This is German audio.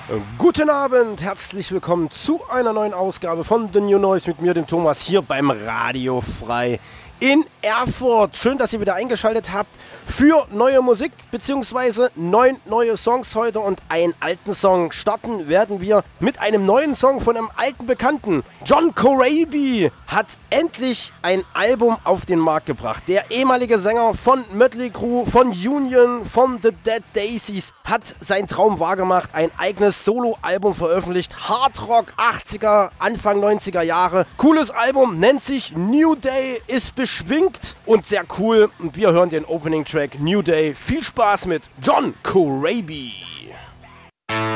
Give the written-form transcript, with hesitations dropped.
Guten Abend, herzlich willkommen zu einer neuen Ausgabe von The New Noise mit mir, dem Thomas, hier beim Radio Frei in Erfurt. Schön, dass ihr wieder eingeschaltet habt für neue Musik bzw. 9 neue Songs heute und einen alten Song. Starten werden wir mit einem neuen Song von einem alten Bekannten. John Corabi hat endlich ein Album auf den Markt gebracht. Der ehemalige Sänger von Mötley Crüe, von Union, von The Dead Daisies hat seinen Traum wahrgemacht, ein eigenes Solo-Album veröffentlicht. Hardrock 80er, Anfang 90er Jahre. Cooles Album, nennt sich New Day, ist beschwingt und sehr cool. Und wir hören den Opening-Track New Day. Viel Spaß mit John Corabi.